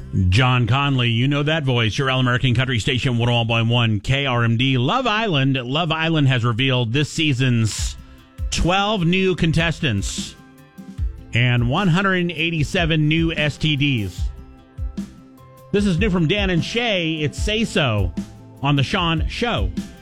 John Conley, you know that voice. Your All American Country Station 101.1 KRMD. Love Island. Love Island has revealed this season's 12 new contestants and 187 new STDs. This is new from Dan and Shay. It's Say So on The Sean Show.